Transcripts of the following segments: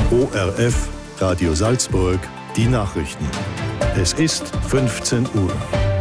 ORF Radio Salzburg, die Nachrichten. Es ist 15 Uhr.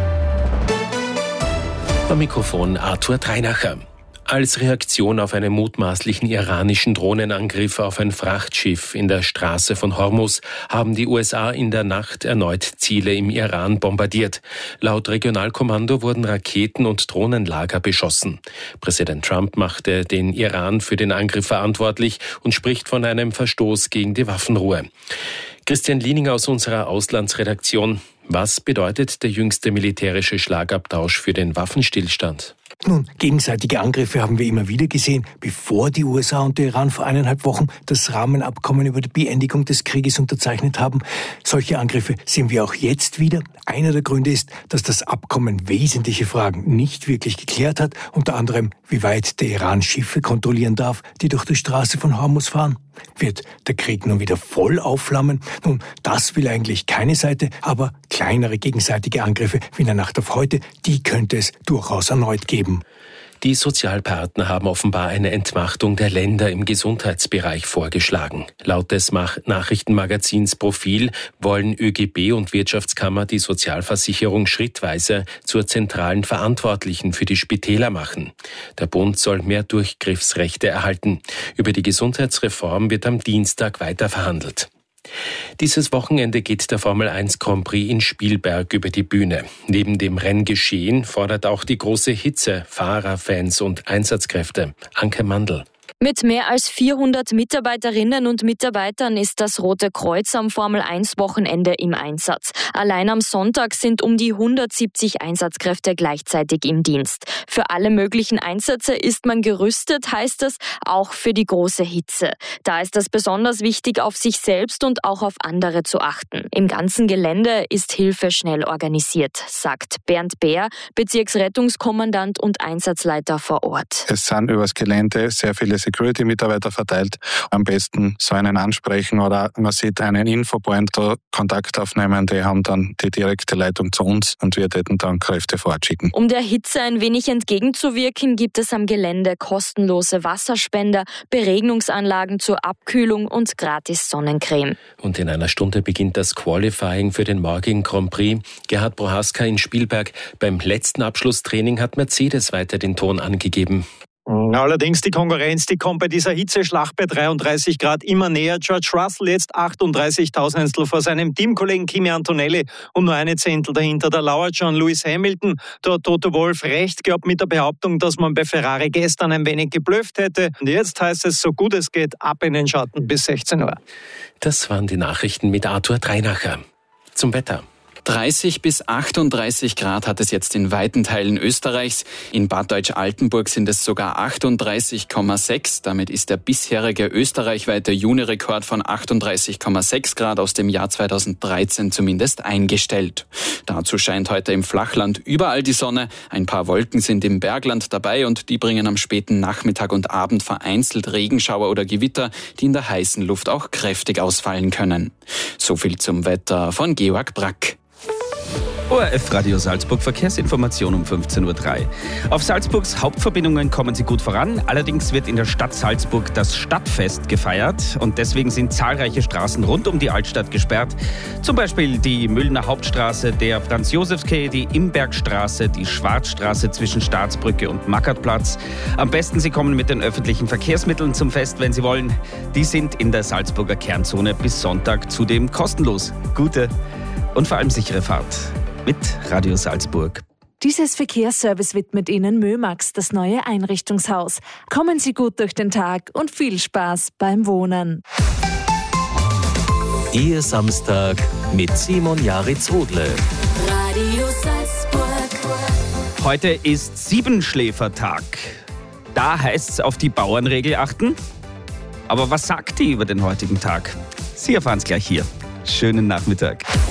Am Mikrofon Arthur Treinacher. Als Reaktion auf einen mutmaßlichen iranischen Drohnenangriff auf ein Frachtschiff in der Straße von Hormuz haben die USA in der Nacht erneut Ziele im Iran bombardiert. Laut Regionalkommando wurden Raketen- und Drohnenlager beschossen. Präsident Trump machte den Iran für den Angriff verantwortlich und spricht von einem Verstoß gegen die Waffenruhe. Christian Liening aus unserer Auslandsredaktion. Was bedeutet der jüngste militärische Schlagabtausch für den Waffenstillstand? Nun, gegenseitige Angriffe haben wir immer wieder gesehen, bevor die USA und der Iran vor 1,5 Wochen das Rahmenabkommen über die Beendigung des Krieges unterzeichnet haben. Solche Angriffe sehen wir auch jetzt wieder. Einer der Gründe ist, dass das Abkommen wesentliche Fragen nicht wirklich geklärt hat, unter anderem, wie weit der Iran Schiffe kontrollieren darf, die durch die Straße von Hormuz fahren. Wird der Krieg nun wieder voll aufflammen? Nun, das will eigentlich keine Seite, aber kleinere gegenseitige Angriffe wie in der Nacht auf heute, die könnte es durchaus erneut geben. Die Sozialpartner haben offenbar eine Entmachtung der Länder im Gesundheitsbereich vorgeschlagen. Laut des Nachrichtenmagazins Profil wollen ÖGB und Wirtschaftskammer die Sozialversicherung schrittweise zur zentralen Verantwortlichen für die Spitäler machen. Der Bund soll mehr Durchgriffsrechte erhalten. Über die Gesundheitsreform wird am Dienstag weiter verhandelt. Dieses Wochenende geht der Formel 1 Grand Prix in Spielberg über die Bühne. Neben dem Renngeschehen fordert auch die große Hitze Fahrer, Fans und Einsatzkräfte. Anke Mandl. Mit mehr als 400 Mitarbeiterinnen und Mitarbeitern ist das Rote Kreuz am Formel-1-Wochenende im Einsatz. Allein am Sonntag sind um die 170 Einsatzkräfte gleichzeitig im Dienst. Für alle möglichen Einsätze ist man gerüstet, heißt es, auch für die große Hitze. Da ist es besonders wichtig, auf sich selbst und auch auf andere zu achten. Im ganzen Gelände ist Hilfe schnell organisiert, sagt Bernd Bär, Bezirksrettungskommandant und Einsatzleiter vor Ort. Es sind übers Gelände sehr viele Security-Mitarbeiter verteilt. Am besten so einen ansprechen oder man sieht einen Infopoint, da Kontakt aufnehmen, die haben dann die direkte Leitung zu uns und wir täten dann Kräfte fortschicken. Um der Hitze ein wenig entgegenzuwirken, gibt es am Gelände kostenlose Wasserspender, Beregnungsanlagen zur Abkühlung und gratis Sonnencreme. Und in einer Stunde beginnt das Qualifying für den morgigen Grand Prix. Gerhard Prohaska in Spielberg. Beim letzten Abschlusstraining hat Mercedes weiter den Ton angegeben. Allerdings die Konkurrenz, die kommt bei dieser Hitzeschlacht bei 33 Grad immer näher. George Russell jetzt 38 Tausendstel vor seinem Teamkollegen Kimi Antonelli und nur eine Zehntel dahinter. Da lauert schon Lewis Hamilton. Da hat Toto Wolff recht gehabt mit der Behauptung, dass man bei Ferrari gestern ein wenig geblufft hätte. Und jetzt heißt es, so gut es geht, ab in den Schatten bis 16 Uhr. Das waren die Nachrichten mit Arthur Treinacher. Zum Wetter. 30 bis 38 Grad hat es jetzt in weiten Teilen Österreichs. In Bad Deutsch-Altenburg sind es sogar 38,6. Damit ist der bisherige österreichweite Juni-Rekord von 38,6 Grad aus dem Jahr 2013 zumindest eingestellt. Dazu scheint heute im Flachland überall die Sonne. Ein paar Wolken sind im Bergland dabei und die bringen am späten Nachmittag und Abend vereinzelt Regenschauer oder Gewitter, die in der heißen Luft auch kräftig ausfallen können. So viel zum Wetter von Georg Brack. ORF Radio Salzburg Verkehrsinformation um 15.03 Uhr. Auf Salzburgs Hauptverbindungen kommen sie gut voran. Allerdings wird in der Stadt Salzburg das Stadtfest gefeiert und deswegen sind zahlreiche Straßen rund um die Altstadt gesperrt. Zum Beispiel die Müllner Hauptstraße, der Franz-Josefs-Quai, die Imbergstraße, die Schwarzstraße zwischen Staatsbrücke und Mackertplatz. Am besten Sie kommen mit den öffentlichen Verkehrsmitteln zum Fest, wenn Sie wollen. Die sind in der Salzburger Kernzone bis Sonntag zudem kostenlos. Gute und vor allem sichere Fahrt mit Radio Salzburg. Dieses Verkehrsservice widmet Ihnen Mömax, das neue Einrichtungshaus. Kommen Sie gut durch den Tag und viel Spaß beim Wohnen. Ihr Samstag mit Simon Jaritz-Odle. Radio Salzburg. Heute ist Siebenschläfertag. Da heißt es auf die Bauernregel achten. Aber was sagt die über den heutigen Tag? Sie erfahren es gleich hier. Schönen Nachmittag.